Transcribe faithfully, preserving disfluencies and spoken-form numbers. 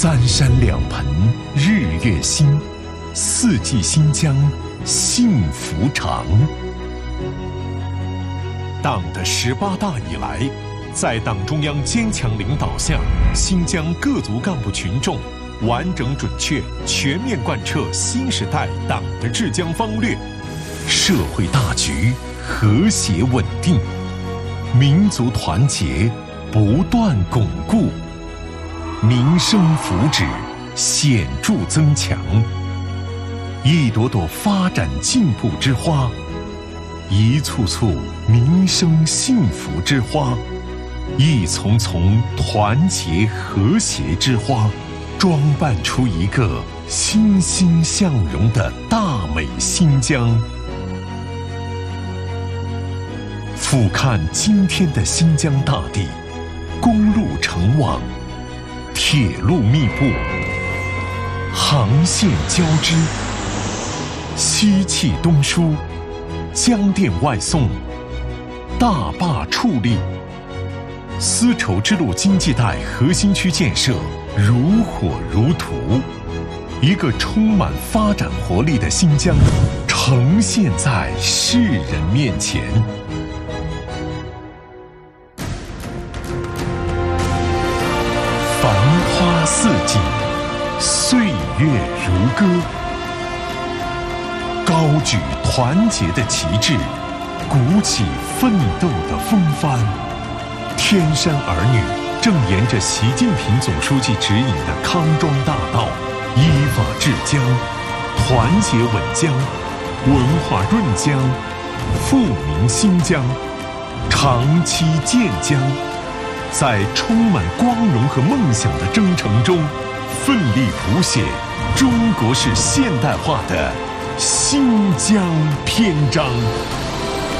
三山两盆日月新，四季新疆幸福长。党的十八大以来，在党中央坚强领导下，新疆各族干部群众完整准确全面贯彻新时代党的治疆方略，社会大局和谐稳定，民族团结不断巩固，民生福祉显著增强。一朵朵发展进步之花，一簇簇民生幸福之花，一丛丛团结和谐之花，装扮出一个欣欣向荣的大美新疆。俯瞰今天的新疆大地，公路成网，铁路密布，航线交织，西气东输，江电外送，大坝矗立，丝绸之路经济带核心区建设如火如荼，一个充满发展活力的新疆呈现在世人面前。繁花似锦，岁月如歌，高举团结的旗帜，鼓起奋斗的风帆。天山儿女正沿着习近平总书记指引的康庄大道，依法治疆，团结稳疆，文化润疆，富民新疆，长期建疆。在充满光荣和梦想的征程中，奋力谱写中国式现代化的新疆篇章。